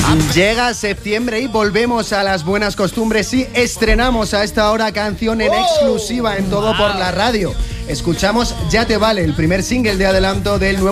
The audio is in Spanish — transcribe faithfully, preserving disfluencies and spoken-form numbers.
Llega septiembre y volvemos a las buenas costumbres y estrenamos a esta hora canción en exclusiva en Todo por la Radio. Escuchamos Ya te vale, el primer single de adelanto del nuevo